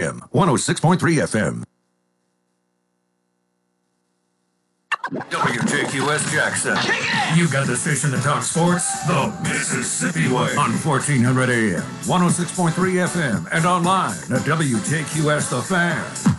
AM, 106.3 FM. WJQS Jackson. You got the station that talks sports, the Mississippi way, on 1400 AM, 106.3 FM, and online at WJQS The Fan.